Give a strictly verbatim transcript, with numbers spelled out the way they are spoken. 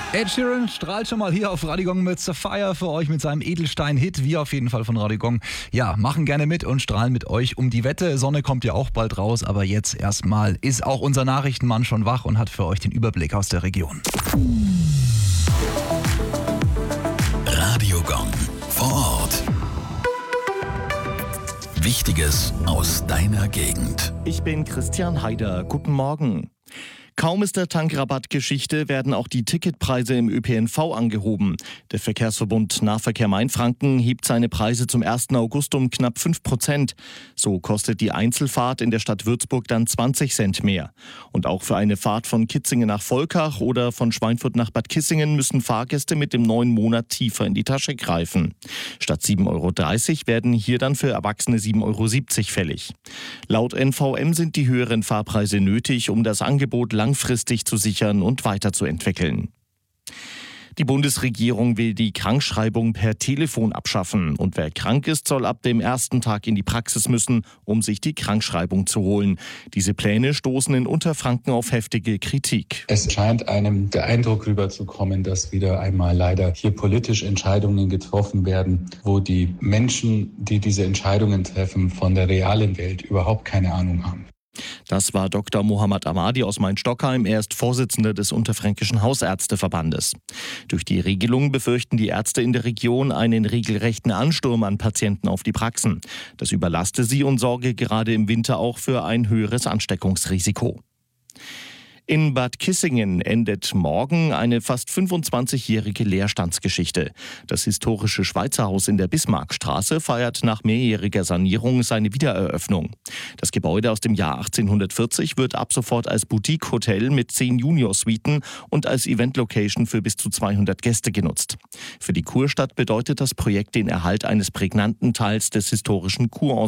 Ed Sheeran strahlt schon mal hier auf Radio Gong mit Sapphire für euch mit seinem Edelstein-Hit. Wir auf jeden Fall von Radio Gong. Ja, machen gerne mit und strahlen mit euch um die Wette. Sonne kommt ja auch bald raus, aber jetzt erstmal ist auch unser Nachrichtenmann schon wach und hat für euch den Überblick aus der Region. Radio Gong vor Ort. Wichtiges aus deiner Gegend. Ich bin Christian Haider. Guten Morgen. Kaum ist der Tankrabatt-Geschichte, werden auch die Ticketpreise im Ö P N V angehoben. Der Verkehrsverbund Nahverkehr Mainfranken hebt seine Preise zum ersten August um knapp fünf Prozent. So kostet die Einzelfahrt in der Stadt Würzburg dann zwanzig Cent mehr. Und auch für eine Fahrt von Kitzingen nach Volkach oder von Schweinfurt nach Bad Kissingen müssen Fahrgäste mit dem neuen Monat tiefer in die Tasche greifen. Statt sieben Euro dreißig werden hier dann für Erwachsene sieben Euro siebzig fällig. Laut N V M sind die höheren Fahrpreise nötig, um das Angebot langfristig zu sichern und weiterzuentwickeln. Die Bundesregierung will die Krankschreibung per Telefon abschaffen. Und wer krank ist, soll ab dem ersten Tag in die Praxis müssen, um sich die Krankschreibung zu holen. Diese Pläne stoßen in Unterfranken auf heftige Kritik. Es scheint einem der Eindruck rüberzukommen, dass wieder einmal leider hier politisch Entscheidungen getroffen werden, wo die Menschen, die diese Entscheidungen treffen, von der realen Welt überhaupt keine Ahnung haben. Das war Doktor Mohammed Ahmadi aus Main-Stockheim. Er ist Vorsitzender des Unterfränkischen Hausärzteverbandes. Durch die Regelung befürchten die Ärzte in der Region einen regelrechten Ansturm an Patienten auf die Praxen. Das überlaste sie und sorge gerade im Winter auch für ein höheres Ansteckungsrisiko. In Bad Kissingen endet morgen eine fast fünfundzwanzigjährige Leerstandsgeschichte. Das historische Schweizerhaus in der Bismarckstraße feiert nach mehrjähriger Sanierung seine Wiedereröffnung. Das Gebäude aus dem Jahr achtzehnhundertvierzig wird ab sofort als Boutique-Hotel mit zehn Junior-Suiten und als Event-Location für bis zu zweihundert Gäste genutzt. Für die Kurstadt bedeutet das Projekt den Erhalt eines prägnanten Teils des historischen Kurensembles